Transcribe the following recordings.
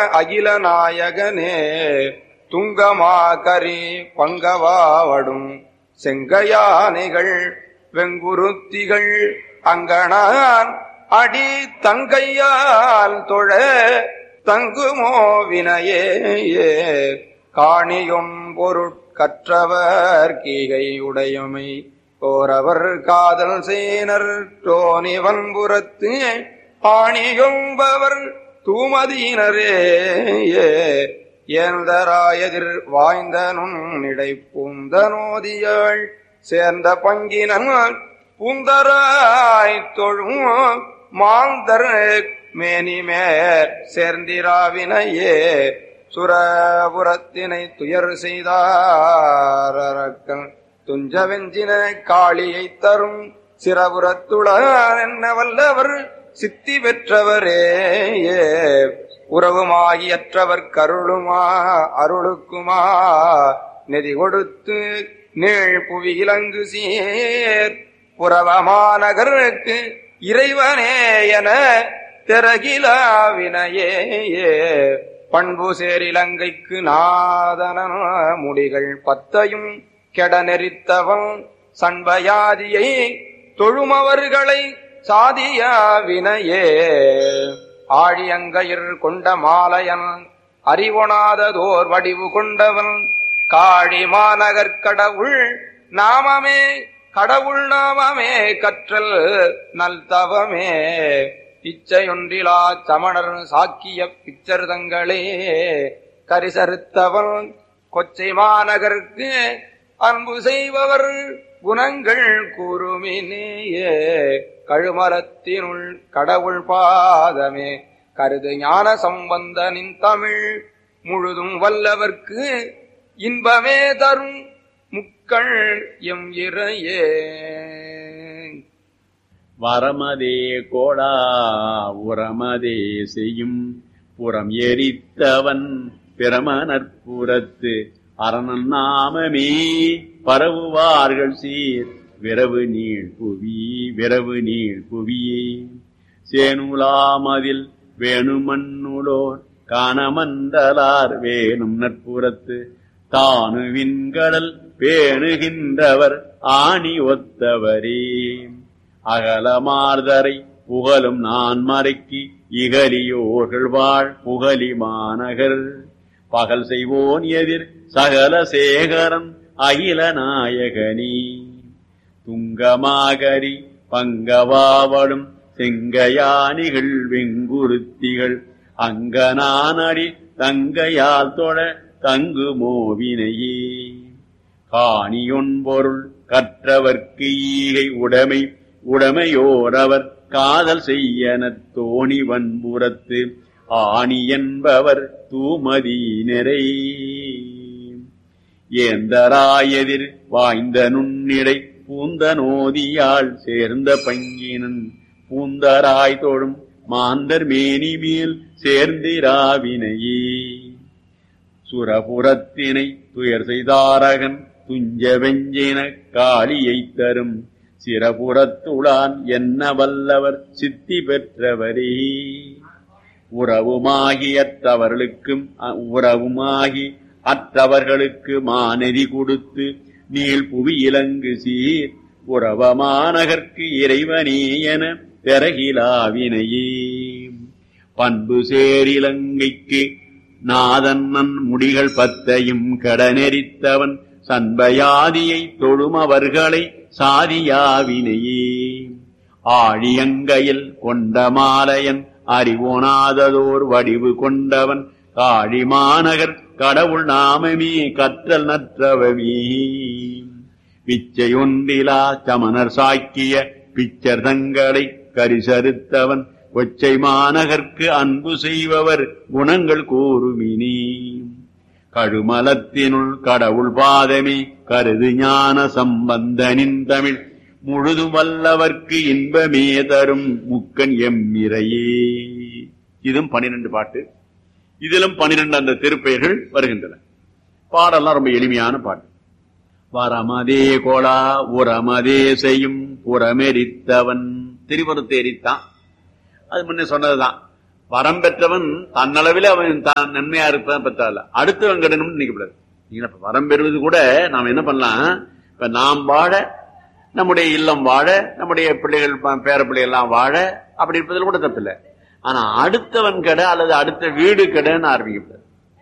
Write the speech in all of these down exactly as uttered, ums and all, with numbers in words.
அகில நாயகனே துங்கமாகரி பங்கவாவடும் செங்கையானைகள் வெங்குருத்திகள் அங்கனான் அடி தங்கையால் தொழ தங்குமோ வினையே காணியும் பொருட்கற்றவர் கீகை உடையமை ஓரவர் காதல் சேனர் தோணி வன்புறத்து ஆணியொம்பவர் தூமதீனரே ஏந்தராயதிர் வாய்ந்த நுண்ணிடை பூந்தனோதியாள் சேர்ந்த பங்கினன் பூந்தராய் தொழும் மாந்தர் மேனிமேற் சேர்ந்திராவினையே சுரபுரத்தினை துயர் செய்தாரக்கன் துஞ்சவெஞ்சின காளியை தரும் சிரபுரத்துளார் என்ன வல்லவர் சித்தி பெற்றவரே உறவுமாகியற்றவர் கருளுமா அருளுக்குமா நெதி கொடுத்து நீள் புவி இலங்கு சீர் புறவமாநகருக்கு இறைவனே என திறகிலாவினையே பண்பு சேர் இலங்கைக்கு நாதன முடிகள் பத்தையும் கெட நெறித்தவன் சண்பயாதியை தொழுமவர்களை சாதியாவினையே ஆழியங்கையர் கொண்ட மாலையன் அறிவொணாததோர் வடிவு கொண்டவன் காழி மாநகர் கடவுள் நாமமே கடவுள் நாமமே கற்றல் நல் தவமே இச்சையொன்றிலா சமணர் சாக்கிய பிச்சர்தங்களே கரிசறுத்தவன் கொச்சை மாநகருக்கு அன்பு செய்பவர் குணங்கள் கூறுமினேயே கழுமரத்தினுள் கடவுள் பாதமே கருது ஞான சம்பந்தனின் தமிழ் முழுதும் வல்லவர்க்கு இன்பமே தரும் முக்கள் எம் இறையே. வரமதே கோடா உரமதே செய்யும் புறம் எரித்தவன் பிரமணற்புறத்து அரணன் நாமமே பரவுவார்கள் சீர் விரவு நீள் புவி விரவு நீள் புவியே சேனுலாமதில் வேணுமண்ணுளோர் காணமண்டலார் வேணும் நற்புறத்து தானு விண்கடல் பேணுகின்றவர் ஆணி ஒத்தவரே அகலமார்தரை புகழும் நான் மறைக்கு இகலியோர்கள் வாழ் புகழி மாநகர் பகல் செய்வோன் எதிர் சகல சேகரன் அகில நாயகனி துங்கமாகரி பங்கவாவடும் செங்கையானிகள் வெங்குருத்திகள் அங்கனானடி தங்கையால் தொழ தங்கு மோவினையே காணியொன்பொருள் கற்றவர்க்கு ஈகை உடைமை உடைமையோரவர் காதல் செய்யன தோணி வன்புறத்து ஆணி என்பவர் தூமதீனரை ஏந்தராயதிர் வாய்ந்த நுண்ணிடை பூந்த நோதியாள் சேர்ந்த பங்கினன் பூந்தராய் தோழும் மாந்தர் மேனி மேல் சேர்ந்திராவினையே சுரபுரத்தினை துயர் செய்தாரகன் துஞ்ச வெஞ்சின காளியை தரும் சிரபுரத்துளான் என்ன வல்லவர் சித்தி பெற்றவரே உறவுமாகி அற்றவர்களுக்கும் உறவுமாகி அற்றவர்களுக்கு மாநெறி கொடுத்து நீள் புவி இலங்கு சீர் உறவமாநகர்க்கு இறைவனே என பெறகிலாவினையே பண்பு சேரிலங்கைக்கு நாதன்னன் முடிகள் பத்தையும் கடனெறித்தவன் சண்பயாதியை தொழுமவர்களை சாதியாவினையே ஆழியங்கையில் கொண்ட மாலையன் அறிவோனாததோர் வடிவு கொண்டவன் காழி மாநகர் கடவுள் நாமமே கற்றல் நற்றவமே பிச்சையொன்றிலா சமணர் சாக்கிய பிச்சர் தங்களை கரிசறுத்தவன் கொச்சை மாநகர்க்கு அன்பு செய்பவர் குணங்கள் கூறுமினி கழுமலத்தினுள் கடவுள் பாதமே கருது ஞான சம்பந்தனின் தமிழ் முழுதும் வல்லவர்க்கு இன்பமே தரும் முக்கன் எம்மிரையே. இதுவும் பனிரெண்டு பாட்டு. இதிலும் பனிரெண்டு அந்த திருப்பெயர்கள் வருகின்றன. பாடெல்லாம் ரொம்ப எளிமையான பாட்டு. வரமதே கோலா உரமதே செய்யும் புறமெரித்தவன் திரிபுரத்தை எரித்தான். அது முன்னே சொன்னதுதான். வரம் பெற்றவன் தன்னளவில் அவன் தான் நன்மையா இருப்பதான் பெற்றால அடுத்தவன் கடனும் நினைக்கப்படாது. நீங்க இப்ப வரம் பெறுவது கூட நாம் என்ன பண்ணலாம், இப்ப நாம் வாழ, நம்முடைய இல்லம் வாழ, நம்முடைய பிள்ளைகள் பேர பிள்ளைகள் எல்லாம் வாழ, அப்படி இருப்பதில் கூட தப்பில்லை. ஆனா அடுத்தவன் கடை அல்லது அடுத்த வீடு கடைன்னு ஆரம்பிக்கப்படாது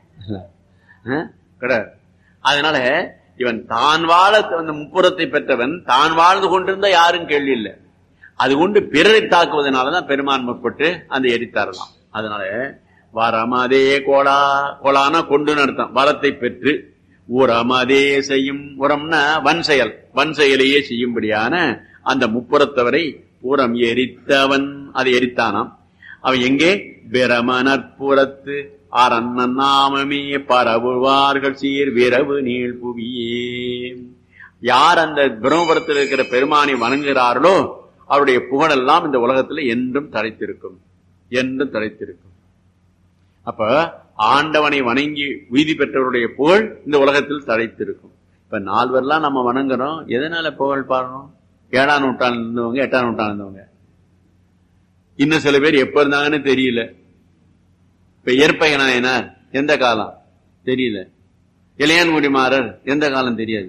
கடை. அதனால இவன் தான் வாழ அந்த முப்புறத்தை பெற்றவன் தான் வாழ்ந்து கொண்டிருந்தா யாரும் கேள்வி இல்லை. அது கொண்டு பிறரை தாக்குவதனாலதான் பெருமான் முற்பட்டு அந்த எரித்தாரலாம். அதனால வரமதே கோலா, கோலானா கொண்டு அர்த்தம், வரத்தை பெற்று உரமதே செய்யும், உரம்னா வன் செயல், வன் செயலையே செய்யும்படியான அந்த முப்புறத்தவரை உரம் எரித்தவன், அதை எரித்தானாம். அவன் எங்கே? பிரமணற்புறத்து அரண்ணன் நாமமே பரவுவார்கள் சீர் விரவு நீள் புவியே. யார் அந்த பிரம்மபுரத்தில் இருக்கிற பெருமானை வணங்குகிறார்களோ அவருடைய புகழெல்லாம் இந்த உலகத்தில் என்றும் தழைத்திருக்கும், என்றும் தழைத்திருக்கும். அப்ப ஆண்டவனை வணங்கி உய்தி பெற்றவருடைய புகழ் இந்த உலகத்தில் தழைத்திருக்கும். இப்ப நால்வரெல்லாம் நம்ம வணங்குறோம், எதனால புகழ் பாடுறோம்? ஏழாம் நூற்றாண்டு இருந்தவங்க, எட்டாம் நூற்றாண்டு இருந்தவங்க, இன்னும் சில பேர் எப்ப இருந்தாங்கன்னு தெரியல. இப்ப ஏற்பக நாயனார் எந்த காலம் தெரியல, இளையான்குடி மாறர் எந்த காலம் தெரியாது,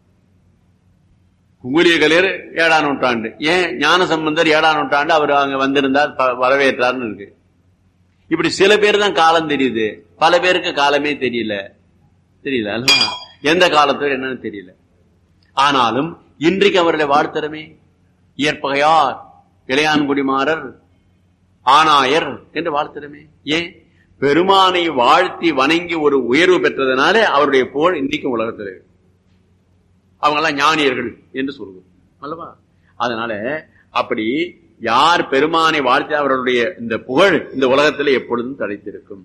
குங்குலிய கலையர் ஏழாம் நூற்றாண்டு, ஏன் ஞான சம்பந்தர் ஏழாம் நூற்றாண்டு அவர் அங்க வந்திருந்தார் வரவேற்றார்னு இருக்கு. இப்படி சில பேர் தான் காலம் தெரியுது, பல பேருக்கு காலமே தெரியல, தெரியல அல்லவா, எந்த காலத்தோடு என்னன்னு தெரியல. ஆனாலும் இன்றைக்கு அவர்களை வாழ்த்துறமே, இயற்பகையார், இளையான்குடிமாறர், ஆனாயர் என்று வாழ்த்துறமே. ஏன்? பெருமானை வாழ்த்தி வணங்கி ஒரு உயர்வு பெற்றதனால அவருடைய புகழ் இன்றைக்கும் உலகத்தில் அவங்க எல்லாம் ஞானியர்கள் என்று சொல்லுவோம் அல்லவா. அதனால அப்படி யார் பெருமானை வாழ்த்தி அவர்களுடைய இந்த புகழ் இந்த உலகத்தில் எப்பொழுதும் தடைத்திருக்கும்.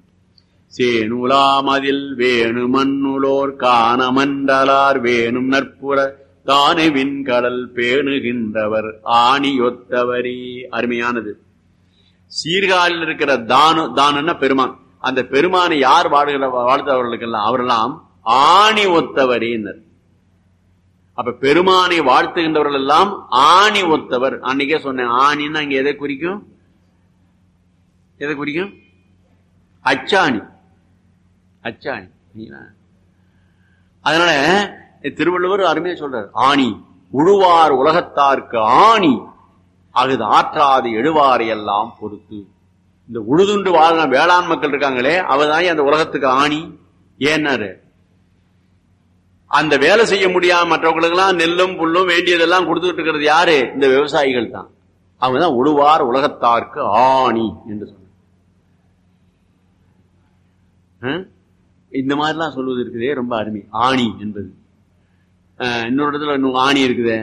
சேனுலாமதில் வேணு மண்ணுளோர் காணமண்டலார் வேணும் நற்புற தானே விண்கடல் பேணுகின்றவர் ஆணியொத்தவரே. அருமையானது. சீர்காழில் இருக்கிற தானு, தானுன்னா பெருமான், அந்த பெருமானை யார் வாழ்கிற வாழ்த்தவர்களுக்கெல்லாம் அவரெல்லாம் ஆணி ஒத்தவரேனர். அப்ப பெருமானை வாழ்த்துகின்றவர்கள் எல்லாம் ஆணி ஒத்தவர். அன்னைக்கே சொன்னேன், ஆணின்னா இங்க எதை குறிக்கும்? எதை குறிக்கும்? அச்சாணி, அச்சாணி. அதனால திருவள்ளுவர் அருமையா சொல்றார், ஆணி உழுவார் உலகத்தார்க்கு ஆணி அகுது ஆற்றாது எழுவாரை எல்லாம் பொறுத்து. இந்த உழுதுண்டு வாழ்ற வேளாண் மக்கள் இருக்காங்களே அவர்தான் அந்த உலகத்துக்கு ஆணி. ஏன்னாரு, அந்த வேலை செய்ய முடியாம மற்றவங்களுக்கு எல்லாம் நெல்லும் புல்லும் வேண்டியதெல்லாம் கொடுத்துட்டு இருக்கிறது யாரு? இந்த விவசாயிகள் தான். அவங்கதான் உழுவார் உலகத்தார்க்கு ஆணி என்று சொன்ன. இந்த மாதிரிலாம் சொல்வது இருக்குதே, ரொம்ப அருமை. ஆணி என்பது இன்னொரு இடத்துல இன்னும் ஆணி இருக்குதே,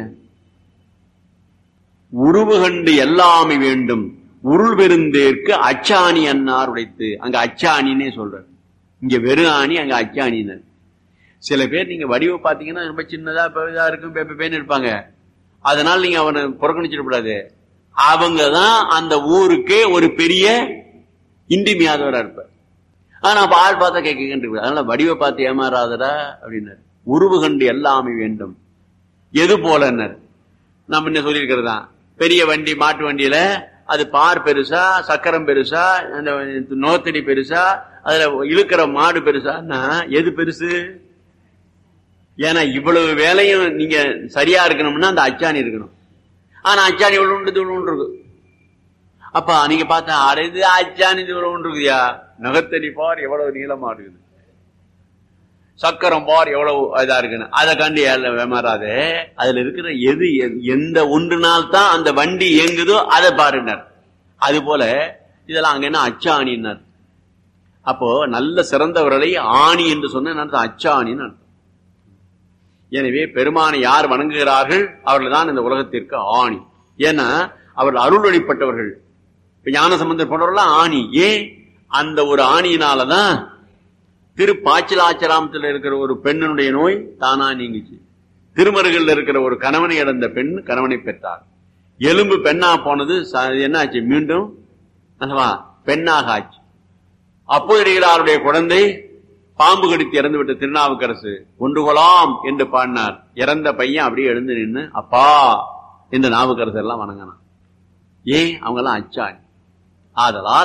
உருவு கண்டு எல்லாமே வேண்டும் உருள் பெருந்தேற்கு அச்சாணி அன்னார் உடைத்து. அங்க அச்சாணின்னே சொல்ற, இங்க வெறும் ஆணி, அங்க அச்சாணின்னு. சில பேர் நீங்க வடிவ பாத்தீங்கன்னா ரொம்ப சின்னதா இதா இருக்கும், பேன்னு இருப்பாங்க. அதனால நீங்க அவனை புறக்கணிச்சிடக்கூடாது. அவங்கதான் அந்த ஊருக்கே ஒரு பெரிய இன்றிமையாதவரா இருப்பார். ஆனா அப்ப ஆள் பார்த்தா கேட்க, அதனால வடிவ பார்த்து ஏமாறாதடா அப்படின்னாரு. உருவு கண்டு எல்லாமே வேண்டும். எது போல நம்ம என்ன சொல்லியிருக்கிறதா, பெரிய வண்டி மாட்டு வண்டியில அது பார் பெருசா, சக்கரம் பெருசா, அந்த நோத்தடி பெருசா, அதுல இழுக்கிற மாடு பெருசான்னா எது பெருசு? ஏன்னா இவ்வளவு வேலையும் நீங்க சரியா இருக்கணும்னா அந்த அச்சாணி இருக்கணும். ஆனா அச்சாணி இவ்வளவு உண்டு இவ்வளவு இருக்கு. அப்ப நீங்க பார்த்தா அடைது அச்சாணி இவ்வளவு இருக்குதுயா, நகத்தடி பார் எவ்வளவு நீளமா இருக்குது, சக்கரம் பார் எவ்வளவு இதா இருக்குன்னு அதை கண்டு ஏமாறாது. அதுல இருக்கிற எது எந்த ஒன்றுனால் தான் அந்த வண்டி இயங்குதோ அதை பாருனர். அது போல இதெல்லாம் அங்க என்ன அச்சாணின்னார். அப்போ நல்ல சிறந்தவர்களை ஆணி என்று சொன்ன அச்சாணின்னு அர்த்தம். எனவே பெருமானை யார் வணங்குகிறார்கள் அவர்கள் தான் இந்த உலகத்திற்கு ஆணி. ஏன்னா அவர்கள் அருள் வழிபட்டவர்கள். இப்ப ஞான சம்பந்தர் போன்றவர்கள் ஆணி. ஏன்? அந்த ஒரு ஆணியினாலதான் திரு பாச்சிலாச்சராமத்தில் இருக்கிற ஒரு பெண்ணுடைய நோய் தானா நீங்கிச்சு. திருமருகல் இருக்கிற ஒரு கணவனை இழந்த பெண் கணவனை பெற்றார். எலும்பு பெண்ணா போனது என்ன ஆச்சு? மீண்டும் பெண்ணாக ஆச்சு. அப்போது இருக்கிறாருடைய குழந்தை பாம்பு கடித்து இறந்து விட்ட திருநாவுக்கரசு ஒன்று கொலாம் என்று பாடினார். இறந்த பையன் அப்படியே எழுந்து நின்று அப்பா என்று நாவுக்கரசர் எல்லாம் வணங்கினான். ஏன்? அவங்க எல்லாம் அச்சாணி. ஆதலால்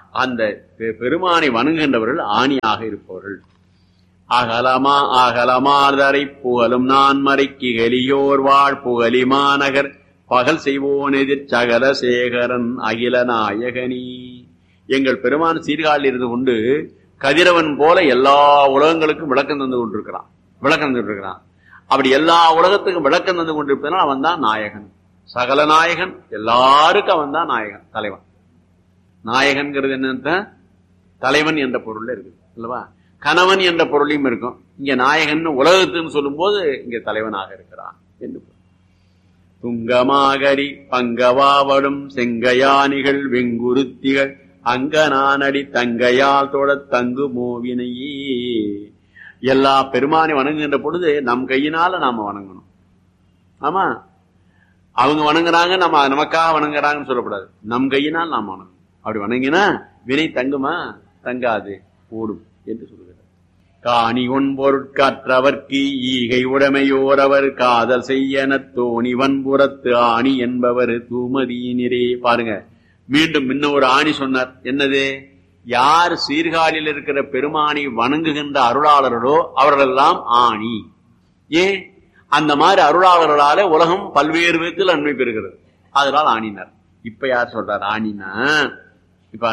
அந்த பெருமானை வணங்குகின்றவர்கள் ஆணியாக இருப்பவர்கள். அகலமா அகலமாதரை புகழும் நான் மறைக்கு எளியோர் வாழ் புகழி மாநகர் பகல் செய்வோன் எதிர் சகல சேகரன் அகில நாயகனி. எங்கள் பெருமான் சீர்காழில் இருந்து கொண்டு கதிரவன் போல எல்லா உலகங்களுக்கும் விளக்கம் தந்து கொண்டிருக்கிறான் விளக்கம் தந்து இருக்கிறான். அப்படி எல்லா உலகத்துக்கும் விளக்கம் தந்து கொண்டிருப்பதனால் அவன் தான் நாயகன், சகல நாயகன். எல்லாருக்கும் அவன் தான் நாயகன், தலைவன். நாயகன்கிறது என்ன? தலைவன் என்ற பொருள் இருக்குது அல்லவா? கணவன் என்ற பொருளையும் இருக்கும். இங்க நாயகன் உலகத்துன்னு சொல்லும் போது இங்க தலைவனாக இருக்கிறான் என்று. துங்கமாகரி பங்கவாவடும் செங்கையானிகள் வெங்குருத்திகள் அங்க நானடி தங்கையால் தொட தங்கு மோவினையே. எல்லா பெருமானை வணங்குகின்ற பொழுது நம் கையினால நாம வணங்கணும். ஆமா, அவங்க வணங்குறாங்க, நம்ம நமக்காக வணங்குறாங்கன்னு சொல்லக்கூடாது. நம் கையினால் நாம் வணங்கணும். அப்படி வணங்கினா வினை தங்குமா? தங்காது, ஓடும் என்று சொல்லுகிறார். காணி ஒன் பொருட்காற்றவர்க்கு ஈகை உடைமையோர் அவர் காதல் செய்யன தோணி வன்புறத்து ஆணி என்பவர் தூமதியினரே. பாருங்க, மீண்டும் இன்னும் ஒரு ஆணி சொன்னார். என்னது? யார் சீர்காழியில் இருக்கிற பெருமானை வணங்குகின்ற அருளாளர்களோ அவர்களெல்லாம் ஆணி. ஏன்? அந்த மாதிரி அருளாளர்களாலே உலகம் பல்வேறு விதத்தில் நன்மை பெறுகிறது. அதனால் ஆணினார். இப்ப யார் சொல்றார் ஆணினா? இப்ப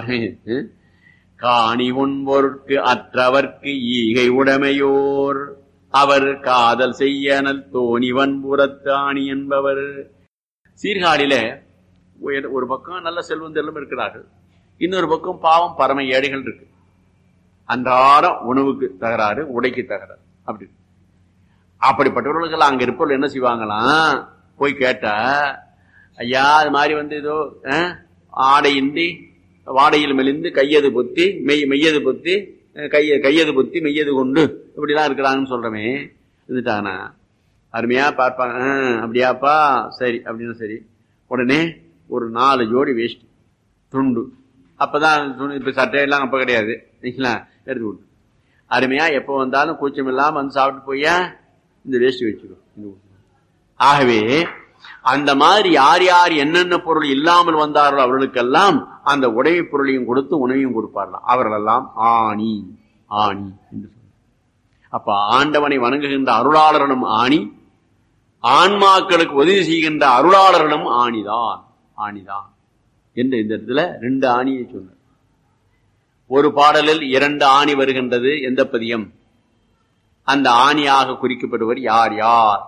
காணி ஒன்பொருட்கு அற்றவர்க்கு ஈகை உடைமையோர் அவர் காதல் செய்யனல் தோணி வன்புறத்து ஆணி என்பவர். சீர்காழியில ஒரு பக்கம் நல்ல செல்வந்தர்களும் இருக்கிறார்கள், இன்னொரு பக்கம் பாவம் பரம ஏழைகள் இருக்கு. அன்றாடம் உணவுக்கு தகராறு, உடைக்கு தகராறு. அப்படி அப்படிப்பட்டவர்களுக்கு அங்க இருப்பவர்கள் என்ன செய்வாங்களாம்? போய் கேட்டா, ஐயா அது மாதிரி வந்து ஏதோ ஆடையின்றி வாடையில் மெலிந்து கையது பொத்தி மெய் மெய்யது பொத்தி கைய கையது பொத்தி மெய்யது கொண்டு இப்படிலாம் இருக்கிறாங்கன்னு சொல்றமே இருந்துட்டாங்கண்ணா அருமையா பார்ப்பாங்க. அப்படியாப்பா, சரி அப்படின்னு. சரி, உடனே ஒரு நாலு ஜோடி வேஷ்டி துண்டு, அப்பதான் துணி, இப்ப சட்டையெல்லாம் அப்ப கிடையாது, எடுத்து விட்டு அருமையா எப்ப வந்தாலும் கூச்சம் இல்லாம வந்து சாப்பிட்டு போய்யா இந்த வேஷ்டி வச்சுக்கோ. ஆகவே அந்த மாதிரி யார் யார் என்னென்ன பொருள் இல்லாமல் வந்தார்களோ அவர்களுக்கெல்லாம் அந்த உடைமை பொருளையும் கொடுத்து உணவையும் கொடுப்பார்களாம். அவர்களெல்லாம் ஆணி ஆணி என்று சொல்ல. அப்ப ஆண்டவனை வணங்குகின்ற அருளாளர்களும் ஆணி, ஆன்மாக்களுக்கு உதவி செய்கின்ற அருளாளர்களும் ஆணிதான் ஆணிதான் என்று இந்த இடத்துல ரெண்டு ஆணியை சொன்னார். ஒரு பாடலில் இரண்டு ஆணி வருகின்றது. எந்த பதியம்? அந்த ஆணியாக குறிக்கப்படுவர் யார் யார்?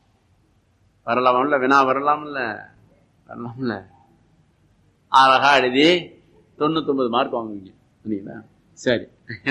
வரலாம்ல, வினா வரலாம்ல, வரலாம்ல. அழகா எழுதி தொண்ணூத்தி ஒன்பது மார்க் வாங்குவீங்க. சரி,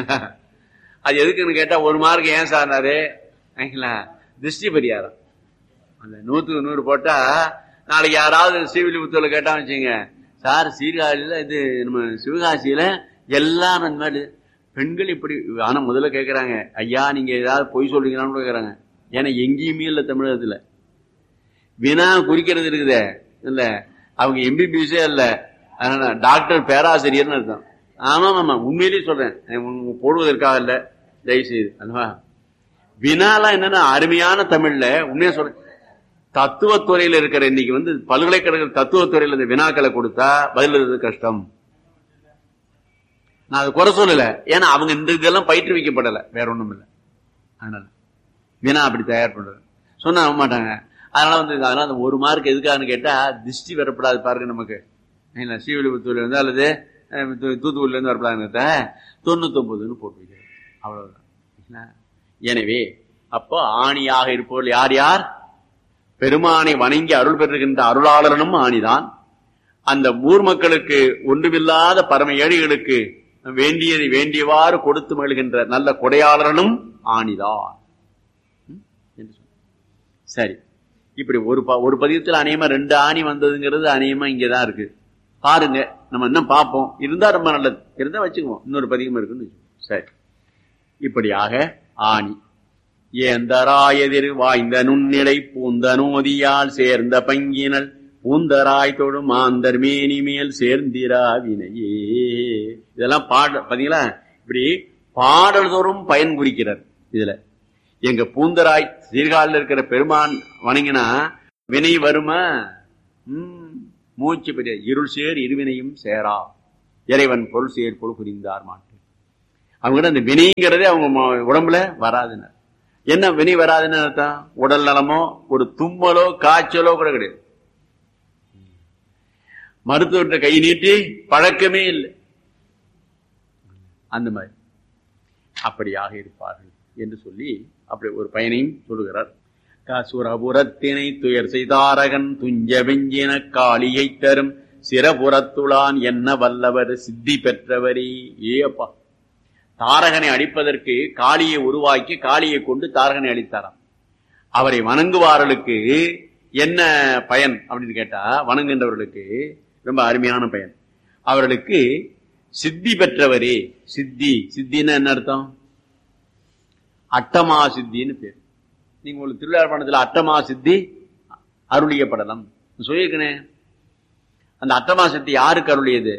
அது எதுக்குன்னு கேட்டா ஒரு மார்க் ஏன் சார்னாரு? திருஷ்டி பரிகாரம். அந்த நூத்துக்கு நூறு போட்டா நாளைக்கு யாராவது ஸ்ரீவில்லிபுத்தூர்ல கேட்டா வச்சுங்க, சார் சீர்காழியில இது நம்ம சிவகாசியில எல்லாம் அந்த மாதிரி பெண்கள் இப்படி. ஆனா முதல்ல கேட்கறாங்க, ஐயா நீங்க ஏதாவது பொய் சொல்றீங்களான்னு கேட்கறாங்க. ஏன்னா எங்கேயுமே இல்ல தமிழகத்துல வினா குறிக்கிறது இருக்குதே இல்ல. அவங்க எம்பிபிஎஸ்ஸே இல்ல, அதனால டாக்டர் பேராசிரியர்னு அர்த்தம். ஆமா ஆமா, உண்மையிலேயே சொல்றேன், போடுவதற்காக இல்ல, தயவு செய்து. அல்லவா வினாலாம் என்னன்னா அருமையான தமிழ்ல உண்மையா சொல்றேன். தத்துவத்துறையில இருக்கிற இன்னைக்கு வந்து பல்கலைக்கழக தத்துவத்துறையில இந்த வினாக்களை கொடுத்தா பதில் எழுதுறது கஷ்டம். நான் அதை குறை சொல்லல, ஏன்னா அவங்க இந்த இதெல்லாம் பயிற்றுவிக்கப்படல, வேற ஒண்ணும் இல்லை. அதனால வினா அப்படி தயார் பண்றது சொன்னா நம்ப மாட்டாங்க. அதனால வந்து அதனால அந்த ஒரு மார்க் எதுக்காகன்னு கேட்டா திருஷ்டி வரப்படாது பாருங்க நமக்கு. ஸ்ரீவில்லிபுத்தூர்ல இருந்து அல்லது தூத்துக்குடியில இருந்து வரப்படாதுன்னு தொண்ணூத்தி ஒன்பதுன்னு போட்டு வைக்கிறது, அவ்வளவுதான். எனவே அப்போ ஆணியாக இருப்பவர்கள் யார் யார்? பெருமானை வணங்கி அருள் பெறுகின்ற அருளாளரனும் ஆணிதான். அந்த ஊர் மக்களுக்கு ஒன்றுமில்லாத பரம ஏழைகளுக்கு வேண்டியதை வேண்டியவாறு கொடுத்து மகிழ்கின்ற நல்ல கொடையாளரனும் ஆணிதான். சரி, இப்படி ஒரு ஒரு பதியத்தில் அநேகமா ரெண்டு ஆணி வந்ததுங்கிறது அநேகமா இங்கதான் இருக்கு. பாருங்க, நம்ம இன்னும் பார்ப்போம். இருந்தா ரொம்ப நல்லது, இருந்தா வச்சுக்குவோம். இன்னொரு பதியம் இருக்குன்னு. சரி, இப்படியாக ஆணி ஏந்தராயதிர் வாய்ந்த நுண்ணிலை பூந்த நோதியால் சேர்ந்த பங்கினல் பூந்தராய் தொடும் மாந்தர் மேனி மேல் சேர்ந்திரா வினையே. இதெல்லாம் பாட பாத்தீங்களா? இப்படி பாடல் தோறும் பயன் குறிக்கிறார். இதுல எங்க பூந்தராய் சீர்காழில் இருக்கிற பெருமான் வணங்கினா வினை வருமா? உம் மூச்சு பெரிய இருள் சேர் இருவினையும் சேரா இறைவன் பொருள் செயற்பொருள் புரிந்தார் மாட்டு. அவங்க அந்த வினைங்கிறதே அவங்க உடம்புல வராதுன்னு. என்ன வினை வராதுன்னு அர்த்தம்? உடல் நலமோ ஒரு தும்மலோ காய்ச்சலோ கூட கிடையாது. மருத்துவர்கிட்ட கை நீட்டி பழக்கமே இல்லை. அந்த மாதிரி அப்படியாக இருப்பார்கள் என்று சொல்லி அப்படி ஒரு பயனையும் சொல்லுகிறார். காசுரபுரத்தினை துயர் செய்தாரகன் துஞ்ச வெஞ்சின காளியை தரும் சிறபுறத்துளான் என்ன வல்லவர் சித்தி பெற்றவரே. ஏ அப்பா, தாரகனை அடிப்பதற்கு காளியை உருவாக்கி காளியை கொண்டு தாரகனை அளித்தாராம். அவரை வணங்குவார்களுக்கு என்ன பயன் அப்படின்னு கேட்டா, வணங்குகின்றவர்களுக்கு ரொம்ப அருமையான பயன். அவர்களுக்கு சித்தி பெற்றவரே. சித்தி சித்தின்னா என்ன அர்த்தம்? அட்டமா சித்தின்னு பேர். நீங்க உங்களுக்கு திருவிழாப்பணத்துல அட்டமா சித்தி அருளிய படலம் சொல்லியிருக்கனே. அந்த அட்டமா சித்தி யாருக்கு அருளியது?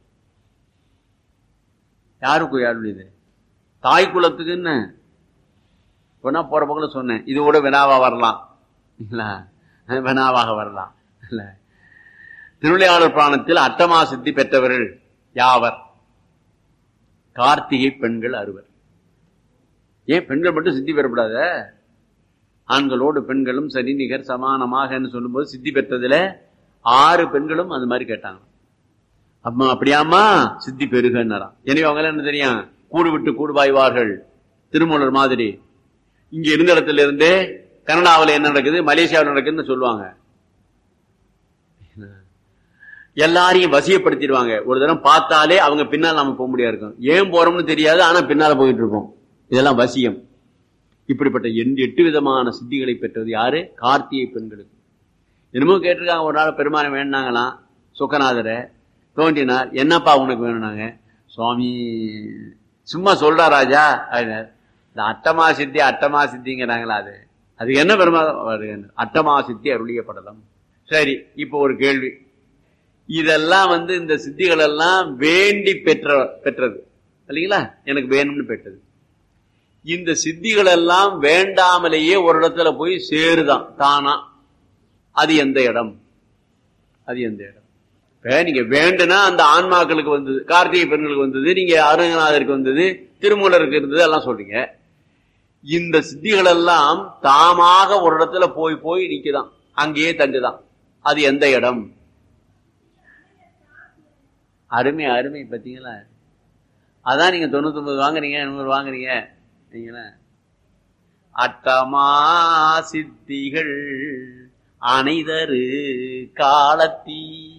யாருக்கு அருளியது? தாய் குலத்துக்குன்னு பொண்ணா போற பக்கம் சொன்னேன். இது கூட வினாவா வரலாம், வினாவாக வரலாம். இல்ல, திருவிளையாடல் புராணத்தில் அட்டமா சித்தி பெற்றவர்கள் யாவர்? கார்த்திகை பெண்கள் அறுவர். ஏன் பெண்கள் மட்டும் சித்தி பெறப்படாத? ஆண்களோடு பெண்களும் சரி நிகர் சமானமாக சொல்லும் போது சித்தி பெற்றதுல ஆறு பெண்களும் அந்த மாதிரி கேட்டாங்க. அம்மா அப்படியாமா சித்தி பெருகன்னாராம். எனவே அவங்க என்ன தெரியும், கூடு விட்டு கூடு பாய்வார்கள் திருமூலர் மாதிரி. இங்க இருந்த இடத்துல இருந்தே கனடாவில் என்ன நடக்குது, மலேசியாவில் நடக்குதுன்னு சொல்லுவாங்க. எல்லாரையும் வசியப்படுத்திடுவாங்க. ஒரு தரம் பார்த்தாலே அவங்க பின்னால் நாம போக முடியாது இருக்கும். ஏன் போறோம்னு தெரியாது, ஆனா பின்னால போயிட்டு இருக்கோம். இதெல்லாம் வசியம். இப்படிப்பட்ட எட்டு விதமான சித்திகளை பெற்றது யாரு? கார்த்திகை பெண்களுக்கு. என்னமோ கேட்டிருக்காங்க. ஒரு நாள் பெருமானை வேணாங்களாம் சுக்கநாதரை. தோன்றினார், என்னப்பா உனக்கு வேணும்னாங்க. சுவாமி சும்மா சொல்றா ராஜா. இந்த அட்டமா சித்தி அட்டமா சித்திங்கிறாங்களா, அது அதுக்கு என்ன பெருமா? அட்டமா சித்தி அருளிய படலம். சரி, இப்போ ஒரு கேள்வி. இதெல்லாம் வந்து இந்த சித்திகள் எல்லாம் வேண்டி பெற்ற பெற்றது இல்லைங்களா? எனக்கு வேணும்னு பெற்றது. இந்த சித்திகள் எல்லாம் வேண்டாமலேயே ஒரு இடத்துல போய் சேருதான் தானா. அது எந்த இடம்? அது எந்த இடம்? நீங்க வேண்டுனா அந்த ஆன்மாக்களுக்கு வந்தது, கார்த்திகை பெண்களுக்கு வந்தது, நீங்க அருணநாதருக்கு வந்தது, திருமூலருக்கு இருந்தது எல்லாம் சொல்றீங்க. இந்த சித்திகள் எல்லாம் தாமாக ஒரு இடத்துல போய் போய் நிக்குதான், அங்கேயே தங்குதான். அது எந்த இடம்? அருமை அருமை பார்த்தீங்களா? அதான் நீங்க தொண்ணூத்தி ஒன்பது வாங்குறீங்க, நூறு வாங்குறீங்க. நீங்களா அட்டமா சித்திகள் அனைதரு காலத்தி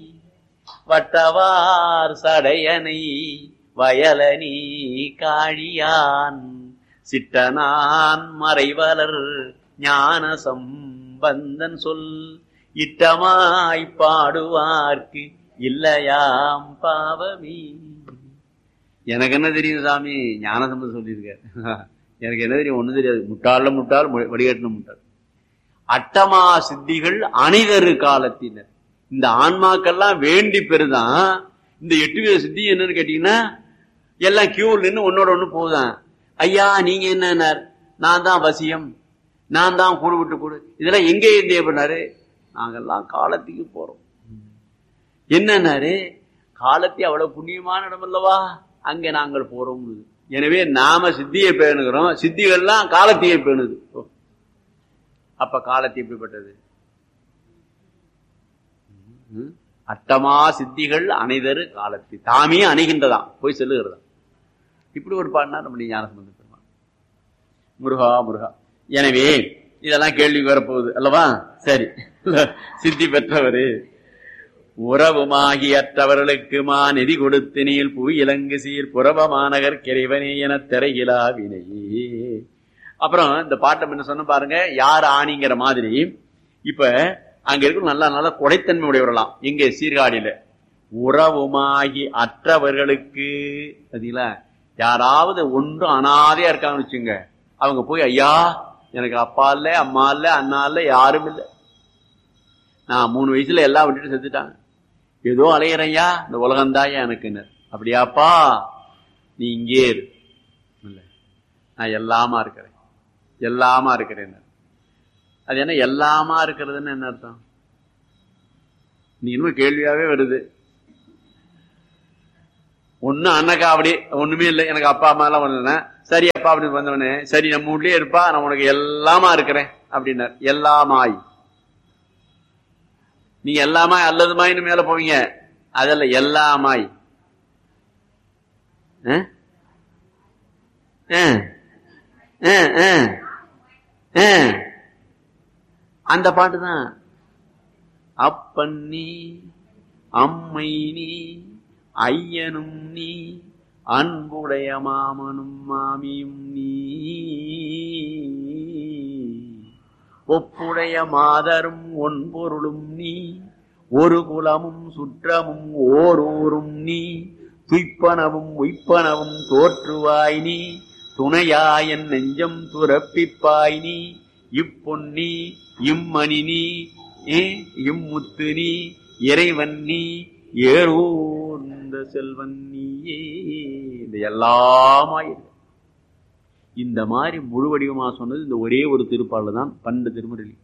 வட்டவார் சடையனை வயலனி காழியான் சிட்டனான் மறைவலர் ஞான சம்பந்தன் சொல் இட்டமாய் பாடுவார்க்கு இல்லையாம் பாவமி. எனக்கு என்ன தெரியும் சாமி? ஞான சம்பந்தம் சொல்லியிருக்க. எனக்கு என்ன தெரியும்? ஒண்ணு தெரியாது. முட்டாள முட்டாள் வடிகட்டின முட்டாள். அட்டமா சித்திகள் அனைதரு காலத்தினர். இந்த ஆன்மாக்கெல்லாம் வேண்டி பெறுதான். இந்த எட்டு வித சித்தி என்னன்னு கேட்டீங்கன்னா, எல்லாம் கியூல் நின்று ஒன்னோட ஒண்ணு போகுதான். ஐயா நீங்க என்ன? நான் தான் வசியம், நான் தான் கூடு விட்டு கூடு. இதெல்லாம் எங்கே இருந்தே பண்ணாரு? நாங்கெல்லாம் காலத்துக்கு போறோம். என்னன்னாரு? காலத்தை அவ்வளவு புண்ணியமான இடம் அல்லவா, அங்கே நாங்கள் போறோம். எனவே நாம சித்தியை பேணுகிறோம், சித்திகள்லாம் காலத்தையே பேணுது. அப்ப காலத்தை எப்படிப்பட்டது? அட்டமா சித்திகள் அனைதரு காலத்தை தாமே அணைகின்றதாம், போய் செல்லுகிறதா. இப்படி ஒரு பாடினா நம்முடைய ஞான சம்பந்தம் பெருமான். முருகா முருகா. எனவே இதெல்லாம் கேள்வி வரப்போகுது அல்லவா? சரி, சித்தி பெற்றவரு உறவுமாகி அற்றவர்களுக்கு மா நெறி கொடுத்து நீள் பூ இலங்கு சீர் புறவ மாநகர் கிரைவனே என திரையிலா வினையே. அப்புறம் இந்த பாட்டம் என்ன சொன்ன பாருங்க, யார் ஆணிங்கிற மாதிரி. இப்ப அங்க இருக்கும் நல்ல நல்ல கொடைத்தன்மை உடையவரலாம். இங்கே சீர்காழியில உறவுமாகி அற்றவர்களுக்கு பாத்தீங்களா, யாராவது ஒன்றும் அனாதையா இருக்காங்கன்னு வச்சுங்க, அவங்க போய் ஐயா எனக்கு அப்பா இல்ல அம்மா இல்ல அண்ணா இல்ல யாரும் இல்லை, நான் மூணு வயசுல எல்லாம் விட்டுட்டு செத்துட்டாங்க, ஏதோ அலையிறையா, இந்த உலகந்தாயா எனக்கு. அப்படியாப்பா நீ இங்கே இரு, இல்ல நான் எல்லாமா இருக்கிறேன் எல்லாமா இருக்கிறேன். அது என்ன எல்லாமா இருக்கிறதுன்னு என்ன அர்த்தம்? நீ இன்னும் கேள்வியாவே வருது. ஒண்ணு அண்ணக்கா அப்படி ஒண்ணுமே இல்லை, எனக்கு அப்பா அம்மா எல்லாம் ஒண்ணு. சரி அப்பா அப்படின்னு வந்தவனே, சரி நம்ம வீட்லயே இருப்பா, நான் உனக்கு எல்லாமா இருக்கிறேன் அப்படின்னார். எல்லாமாய் நீங்க எல்லாமாய் அல்லதுமாயின்னு மேல போவீங்க, அதல்ல எல்லாமாய். அந்த பாட்டுதான். அப்பன் நீ அம்மை நீ ஐயனும் நீ அன்புடைய மாமனும் மாமியும் நீ ஒப்புடைய மாதரும் ஒன்பொருளும் நீ ஒரு குலமும் சுற்றமும் ஓரூரும் நீ துய்ப்பனவும் உய்ப்பனவும் தோற்றுவாய் நீ துணையாயன் நெஞ்சம் துறப்பிப்பாய் நீ இப்பொன்னி இம்மணி நீ இம்முத்து நீ இறைவன் நீ ஏறூர்ந்த செல்வன் நீயே. இந்த எல்லாமாய் இந்த மாதிரி முழு வடிவமா சொன்னது இந்த ஒரே ஒரு திருப்பாடல் தான். பன்னெண்டு திருமுறையில்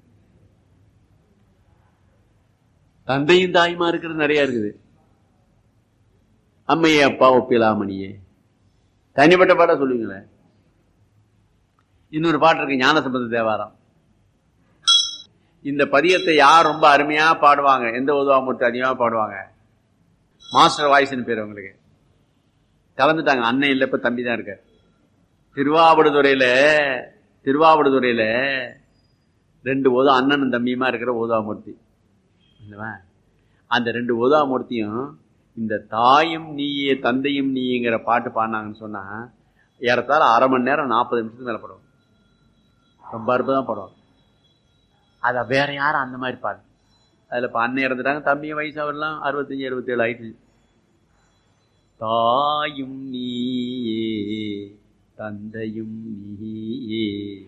தந்தையும் தாயுமா இருக்கிறது நிறைய இருக்குது. அம்மையே அப்பா ஒப்பிலாமணியே தனிப்பட்ட பாட்டா சொல்லுவீங்களேன். இன்னொரு பாட்டு இருக்கு, ஞானசம்பந்த தேவாரம். இந்த பதியத்தை யார் ரொம்ப அருமையா பாடுவாங்க, எந்த உதவாமூர்த்தி அதிகமா பாடுவாங்க? மாஸ்டர் வாய்ஸ்ன்னு பேர் அவங்களுக்கு. கலந்துட்டாங்க, அண்ணன் இல்ல, இப்ப தம்பி தான் இருக்க. திருவாவடுதுறையில திருவாவடுதுறையில ரெண்டு ஓதா அண்ணனும் தம்பியுமா இருக்கிற ஓதாமூர்த்தி. அந்த ரெண்டு ஓதாமூர்த்தியும் இந்த தாயும் நீயே தந்தையும் நீங்கிற பாட்டு பாடினாங்கன்னு சொன்னா ஏறத்தாழ அரை மணி நேரம் நாற்பது நிமிஷத்துக்கு மேல படுவாங்க. ரொம்ப அற்புதம் படுவாங்க. அத வேற யாரும் அந்த மாதிரி பாடு. அதுல இப்ப அண்ணன் இறந்துட்டாங்க, தம்பியும் வயசு அவர்லாம் அறுபத்தஞ்சு அறுபத்தி ஏழு ஆயிடுச்சு. தாயும் நீயே தந்தையும் நீயே